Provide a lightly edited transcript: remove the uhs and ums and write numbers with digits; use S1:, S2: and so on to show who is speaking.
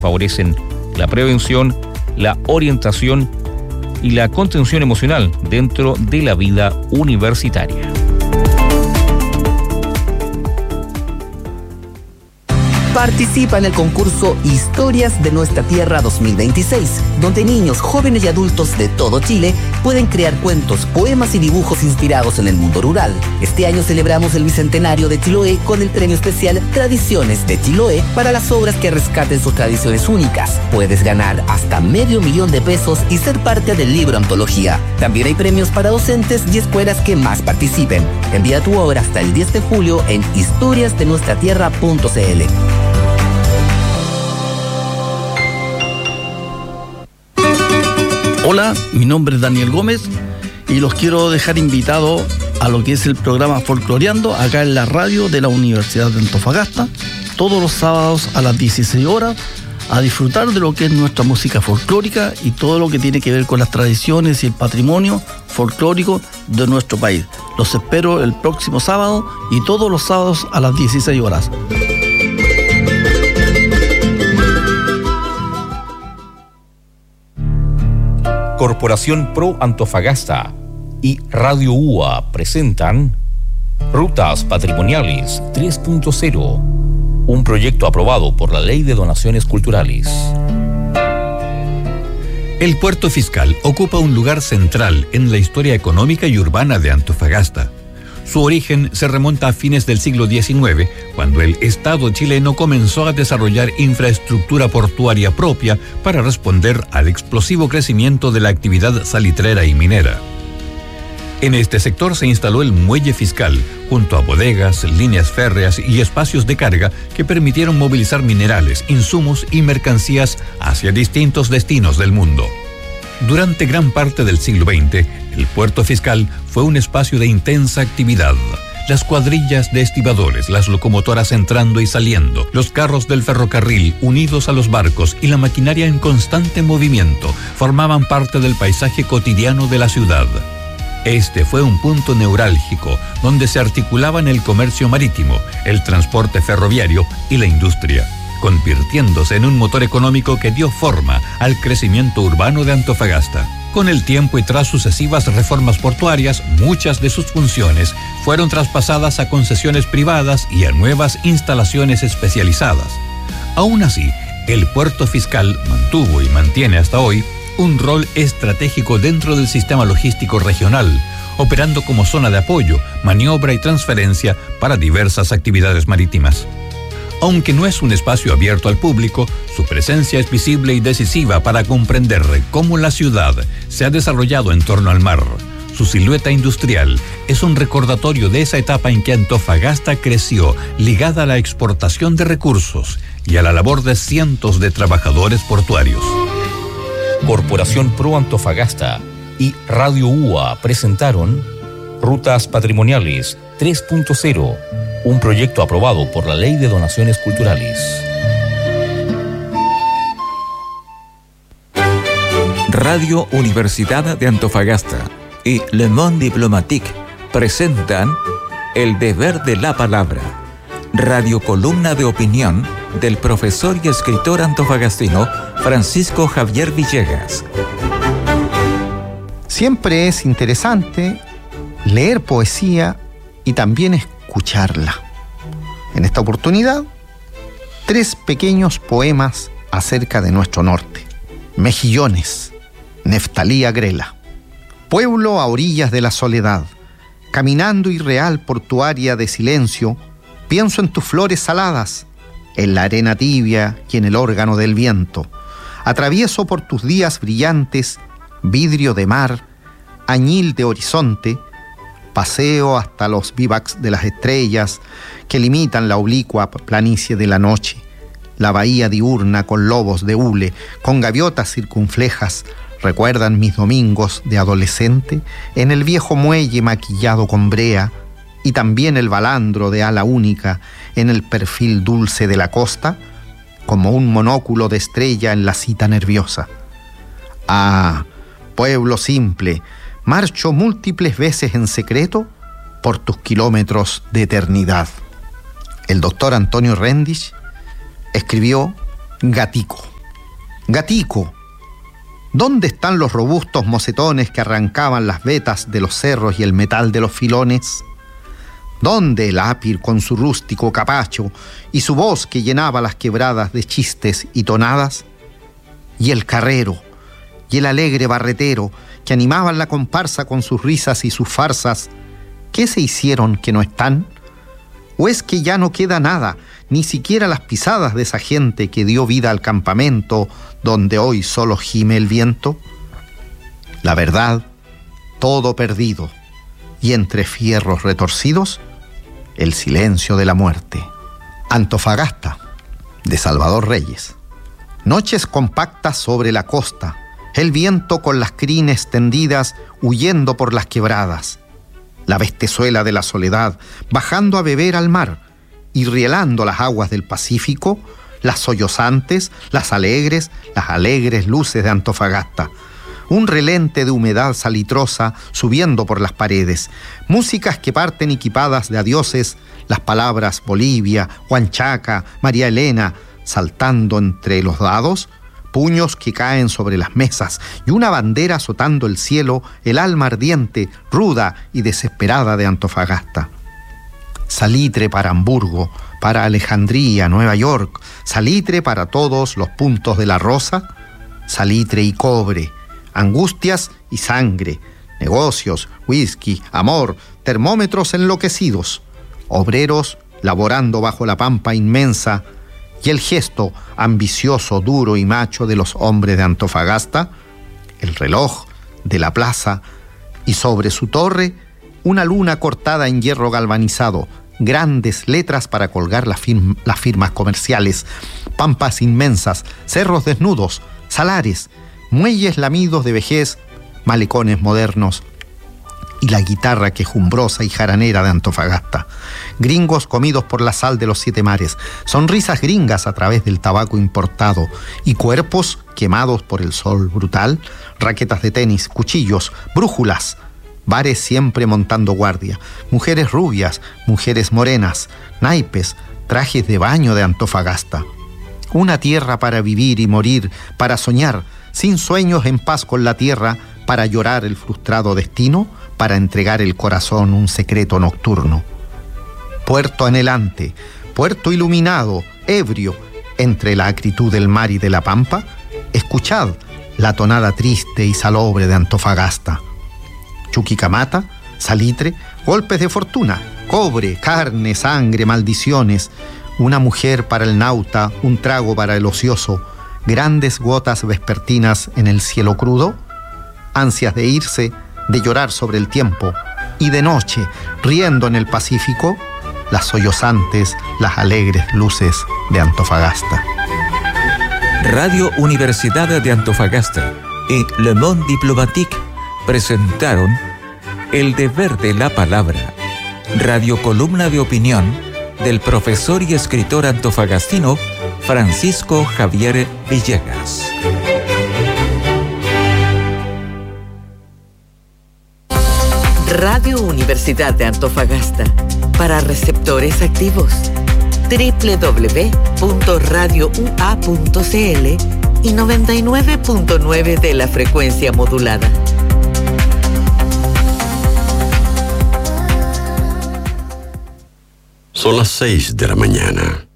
S1: favorecen la prevención, la orientación y la contención emocional dentro de la vida universitaria.
S2: Participa en el concurso Historias de Nuestra Tierra 2026, donde niños, jóvenes y adultos de todo Chile pueden crear cuentos, poemas y dibujos inspirados en el mundo rural. Este año celebramos el bicentenario de Chiloé con el premio especial Tradiciones de Chiloé para las obras que rescaten sus tradiciones únicas. Puedes ganar hasta $500,000 pesos y ser parte del libro antología. También hay premios para docentes y escuelas que más participen. Envía tu obra hasta el 10 de julio en historiasdenuestratierra.cl.
S3: Hola, mi nombre es Daniel Gómez y los quiero dejar invitados a lo que es el programa Folcloreando acá en la radio de la Universidad de Antofagasta, todos los sábados a las 16 horas, a disfrutar de lo que es nuestra música folclórica y todo lo que tiene que ver con las tradiciones y el patrimonio folclórico de nuestro país. Los espero el próximo sábado y todos los sábados a las 16 horas.
S1: Corporación Pro Antofagasta y Radio UA presentan Rutas Patrimoniales 3.0, un proyecto aprobado por la Ley de Donaciones Culturales.
S4: El puerto fiscal ocupa un lugar central en la historia económica y urbana de Antofagasta. Su origen se remonta a fines del siglo XIX, cuando el Estado chileno comenzó a desarrollar infraestructura portuaria propia para responder al explosivo crecimiento de la actividad salitrera y minera. En este sector se instaló el muelle fiscal, junto a bodegas, líneas férreas y espacios de carga que permitieron movilizar minerales, insumos y mercancías hacia distintos destinos del mundo. Durante gran parte del siglo XX, el puerto fiscal fue un espacio de intensa actividad. Las cuadrillas de estibadores, las locomotoras entrando y saliendo, los carros del ferrocarril unidos a los barcos y la maquinaria en constante movimiento formaban parte del paisaje cotidiano de la ciudad. Este fue un punto neurálgico donde se articulaban el comercio marítimo, el transporte ferroviario y la industria, convirtiéndose en un motor económico que dio forma al crecimiento urbano de Antofagasta. Con el tiempo y tras sucesivas reformas portuarias, muchas de sus funciones fueron traspasadas a concesiones privadas y a nuevas instalaciones especializadas. Aún así, el puerto fiscal mantuvo y mantiene hasta hoy un rol estratégico dentro del sistema logístico regional, operando como zona de apoyo, maniobra y transferencia para diversas actividades marítimas. Aunque no es un espacio abierto al público, su presencia es visible y decisiva para comprender cómo la ciudad se ha desarrollado en torno al mar. Su silueta industrial es un recordatorio de esa etapa en que Antofagasta creció, ligada a la exportación de recursos y a la labor de cientos de trabajadores portuarios.
S1: Corporación Pro Antofagasta y Radio UA presentaron Rutas Patrimoniales 3.0, un proyecto aprobado por la Ley de Donaciones Culturales.
S5: Radio Universidad de Antofagasta y Le Monde Diplomatique presentan El Deber de la Palabra, radiocolumna de opinión del profesor y escritor antofagastino Francisco Javier Villegas.
S6: Siempre es interesante leer poesía y también escucharla. En esta oportunidad, 3 pequeños poemas acerca de nuestro norte. Mejillones, Neftalí Agrela. Pueblo a orillas de la soledad, caminando irreal por tu área de silencio, pienso en tus flores saladas, en la arena tibia y en el órgano del viento. Atravieso por tus días brillantes, vidrio de mar, añil de horizonte, paseo hasta los vivacs de las estrellas que limitan la oblicua planicie de la noche, la bahía diurna con lobos de hule, con gaviotas circunflejas, recuerdan mis domingos de adolescente en el viejo muelle maquillado con brea, y también el balandro de ala única en el perfil dulce de la costa, como un monóculo de estrella en la cita nerviosa. Ah, pueblo simple, marcho múltiples veces en secreto por tus kilómetros de eternidad. El doctor Antonio Rendich escribió Gatico. Gatico, ¿dónde están los robustos mocetones que arrancaban las vetas de los cerros y el metal de los filones? ¿Dónde el ápir con su rústico capacho y su voz que llenaba las quebradas de chistes y tonadas? Y el carrero, y el alegre barretero que animaban la comparsa con sus risas y sus farsas, ¿qué se hicieron que no están? ¿O es que ya no queda nada, ni siquiera las pisadas de esa gente que dio vida al campamento donde hoy solo gime el viento? La verdad, todo perdido, y entre fierros retorcidos, el silencio de la muerte. Antofagasta, de Salvador Reyes. Noches compactas sobre la costa, el viento con las crines tendidas huyendo por las quebradas, la bestezuela de la soledad bajando a beber al mar y rielando las aguas del Pacífico, las sollozantes, las alegres luces de Antofagasta, un relente de humedad salitrosa subiendo por las paredes, músicas que parten equipadas de adioses, las palabras Bolivia, Huanchaca, María Elena, saltando entre los dados, puños que caen sobre las mesas y una bandera azotando el cielo, el alma ardiente, ruda y desesperada de Antofagasta. Salitre para Hamburgo, para Alejandría, Nueva York, salitre para todos los puntos de la rosa, salitre y cobre, angustias y sangre, negocios, whisky, amor, termómetros enloquecidos, obreros laborando bajo la pampa inmensa, y el gesto ambicioso, duro y macho de los hombres de Antofagasta, el reloj de la plaza y sobre su torre una luna cortada en hierro galvanizado, grandes letras para colgar las firmas comerciales, pampas inmensas, cerros desnudos, salares, muelles lamidos de vejez, malecones modernos, y la guitarra quejumbrosa y jaranera de Antofagasta, gringos comidos por la sal de los 7 mares, sonrisas gringas a través del tabaco importado y cuerpos quemados por el sol brutal, raquetas de tenis, cuchillos, brújulas, bares siempre montando guardia, mujeres rubias, mujeres morenas, naipes, trajes de baño de Antofagasta. Una tierra para vivir y morir, para soñar, sin sueños en paz con la tierra, para llorar el frustrado destino, para entregar el corazón un secreto nocturno. Puerto anhelante, puerto iluminado, ebrio, entre la acritud del mar y de la pampa, escuchad la tonada triste y salobre de Antofagasta. Chuquicamata, salitre, golpes de fortuna, cobre, carne, sangre, maldiciones, una mujer para el nauta, un trago para el ocioso, grandes gotas vespertinas en el cielo crudo, ansias de irse, de llorar sobre el tiempo, y de noche, riendo en el Pacífico, las sollozantes, las alegres luces de Antofagasta.
S5: Radio Universidad de Antofagasta y Le Monde Diplomatique presentaron El Deber de la Palabra, radiocolumna de opinión del profesor y escritor antofagastino Francisco Javier Villegas.
S7: Radio Universidad de Antofagasta, para receptores activos, www.radioua.cl y 99.9 de la frecuencia modulada.
S8: Son las 6 de la mañana.